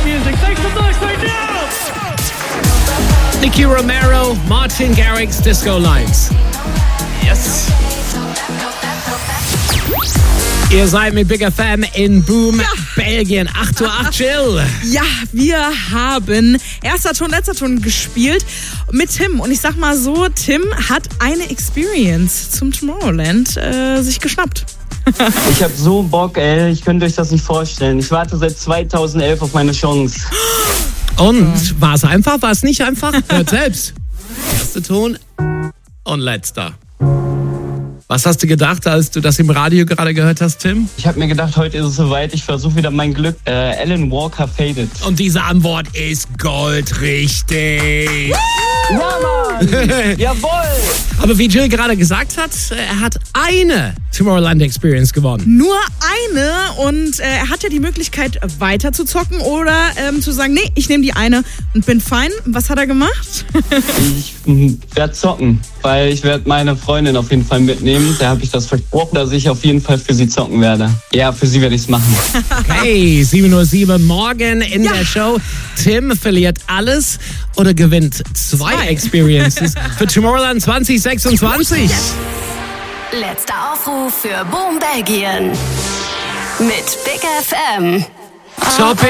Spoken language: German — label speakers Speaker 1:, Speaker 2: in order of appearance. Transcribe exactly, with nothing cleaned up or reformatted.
Speaker 1: music. Make some noise right now!
Speaker 2: Nicky Romero, Martin Garrix, Disco Lights.
Speaker 3: Yes.
Speaker 2: Ihr seid mit Big F M in Boom, ja. Belgien. acht Uhr acht, Jill.
Speaker 4: Ja, wir haben erster Ton, letzter Ton gespielt mit Tim. Und ich sag mal so, Tim hat eine Experience zum Tomorrowland äh, sich geschnappt.
Speaker 3: Ich hab so Bock, ey. Ich könnte euch das nicht vorstellen. Ich warte seit zweitausendelf auf meine Chance.
Speaker 2: Und war es einfach, war es nicht einfach? Hört selbst. Erster Ton und letzter. Was hast du gedacht, als du das im Radio gerade gehört hast, Tim?
Speaker 3: Ich habe mir gedacht, heute ist es soweit. Ich versuche wieder mein Glück. Äh, Alan Walker, Faded.
Speaker 2: Und diese Antwort ist goldrichtig.
Speaker 3: Ja, Mann! Jawohl!
Speaker 2: Aber wie Jill gerade gesagt hat, er hat eine Tomorrowland Experience gewonnen.
Speaker 4: Nur eine und äh, er hat ja die Möglichkeit weiter zu zocken oder ähm, zu sagen, nee, ich nehme die eine und bin fein. Was hat er gemacht?
Speaker 3: Ich werde zocken, weil ich werde meine Freundin auf jeden Fall mitnehmen. Da habe ich das versprochen, dass ich auf jeden Fall für sie zocken werde. Ja, für sie werde ich es machen.
Speaker 2: Hey, sieben Uhr sieben morgen in ja. der Show. Tim verliert alles oder gewinnt zwei, zwei. Experiences für Tomorrowland zwanzig sechsundzwanzig.
Speaker 5: Letzter Aufruf für Boom Belgien mit Big F M.
Speaker 2: Top